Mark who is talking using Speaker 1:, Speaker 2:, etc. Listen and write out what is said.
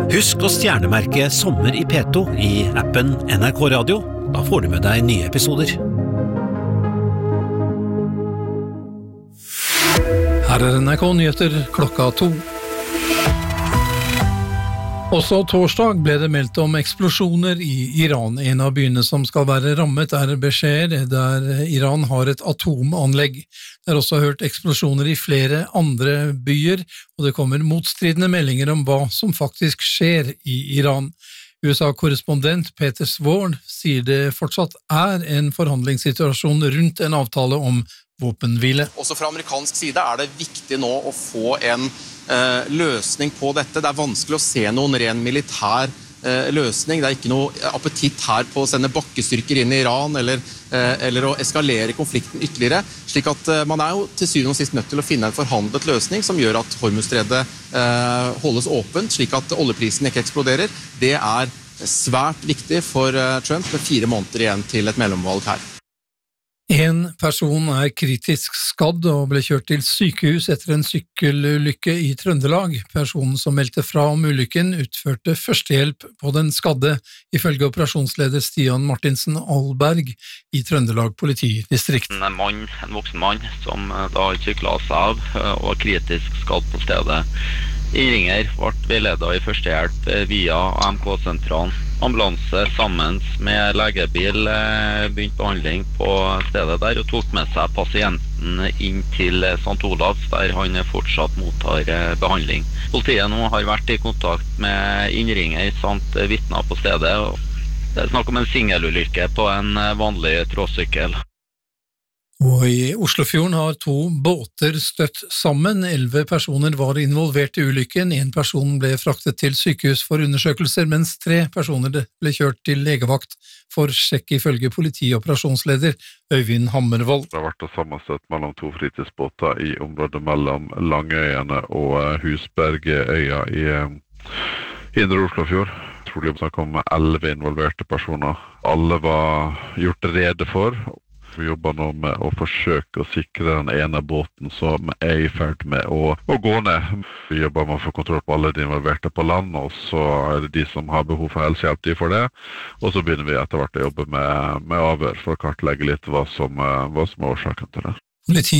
Speaker 1: Husk å stjernemerke Sommer i P2 i appen NRK Radio. Da får du med deg nye episoder.
Speaker 2: Her NRK Nyheter klokka 2. Også torsdag ble det meldt om eksplosjoner i Iran. En av byene som skal være rammet Besher, der Iran har et atomanlegg. Det er også hørt eksplosjoner i flere andre byer, og det kommer motstridende meldinger om hva som faktisk skjer i Iran. USA-korrespondent Peter Svord sier det fortsatt er en forhandlingssituasjon rundt en avtale om våpenhvile.
Speaker 3: Også fra amerikansk side er det viktig nå å få en løsning på dette. Det er vanskelig å se noen ren militær løsning. Det er ikke noe appetitt her på å sende bakkestyrker inn i Iran eller å eskalere konflikten ytterligere. Slik at man er jo til syvende og sist nødt til å finne en forhandlet løsning som gjør at Hormuzstredet holdes åpent, slik at oljeprisen ikke eksploderer. Det er svært viktig for Trump med 4 måneder igjen til et mellomvalg her.
Speaker 2: En person er kritisk skadd og ble kjørt til sykehus etter en sykkelulykke i Trøndelag. Personen som meldte fra om ulykken utførte førstehjelp på den skadde, ifølge operasjonsleder Stian Martinsen Alberg i Trøndelag politidistrikt.
Speaker 4: En voksen mann som da syklet seg av og var kritisk skadd på stedet. Innringer ble veiledet i førstehjelp via AMK-sentralen. Ambulanse sammen med legebil begynte behandling på stedet der og tok med seg pasienten inn til St. Olavs, der han fortsatt mottar behandling. Politiet nå har vært i kontakt med innringer samt vitner på stedet. Det er snakk om en singelulykke på en vanlig tråsykkel.
Speaker 2: Og i Oslofjorden har 2 båter støtt sammen. 11 personer var involvert i ulykken. 1 person ble fraktet til sykehus for undersøkelser, mens 3 personer ble kjørt til legevakt for sjekk, ifølge politioperasjonsleder Øyvind Hammervold.
Speaker 5: Det har vært et sammenstøt mellom 2 fritidsbåter i området mellom Langøyene og Husbergøya i Indre Oslofjord. Trolig snakk om 11 involverte personer. Alle var gjort rede for. Vi jobber nå med å forsøke å sikre den ene båten som er i ferd med å gå ned. Vi jobber med å få kontroll på alle de involverte på land, og så er det de som har behov for helsehjelp, de får det. Og så begynner vi etter hvert å jobbe med avhør for å kartlegge litt hva som er årsaken til det.